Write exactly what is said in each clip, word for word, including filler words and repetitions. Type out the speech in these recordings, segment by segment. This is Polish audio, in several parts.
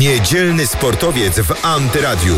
Niedzielny sportowiec w Antyradiu.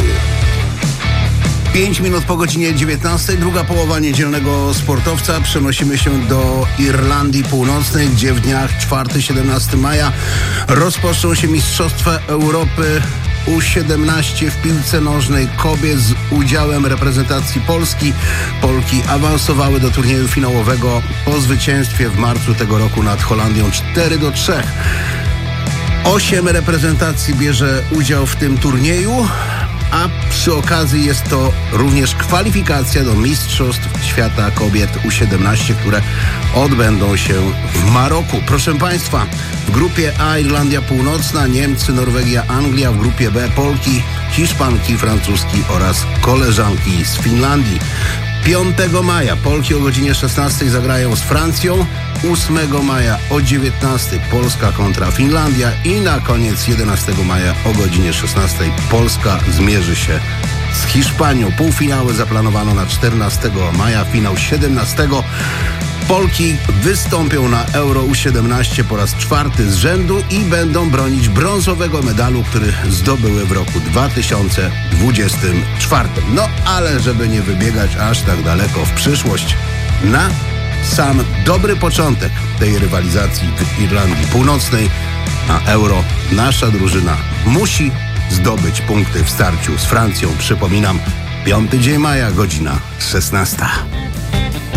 pięć minut po godzinie dziewiętnastej, druga połowa niedzielnego sportowca. Przenosimy się do Irlandii Północnej, gdzie w dniach czwartego do siedemnastego maja rozpoczną się Mistrzostwa Europy U siedemnaście w piłce nożnej kobiet z udziałem reprezentacji Polski. Polki awansowały do turnieju finałowego po zwycięstwie w marcu tego roku nad Holandią cztery do trzech. Osiem reprezentacji bierze udział w tym turnieju, a przy okazji jest to również kwalifikacja do Mistrzostw Świata Kobiet U siedemnaście, które odbędą się w Maroku. Proszę Państwa, w grupie A Irlandia Północna, Niemcy, Norwegia, Anglia, w grupie B Polki, Hiszpanki, Francuski oraz koleżanki z Finlandii. piątego maja Polki o godzinie szesnastej zagrają z Francją, ósmego maja o dziewiętnastej Polska kontra Finlandia i na koniec jedenastego maja o godzinie szesnastej Polska zmierzy się z Hiszpanią. Półfinały zaplanowano na czternastego maja, finał siedemnastego. Polki wystąpią na Euro U siedemnaście po raz czwarty z rzędu i będą bronić brązowego medalu, który zdobyły w roku dwa tysiące dwudziestym czwartym. No ale żeby nie wybiegać aż tak daleko w przyszłość, na sam dobry początek tej rywalizacji w Irlandii Północnej na Euro nasza drużyna musi zdobyć punkty w starciu z Francją. Przypominam, piąty dzień maja, godzina szesnasta.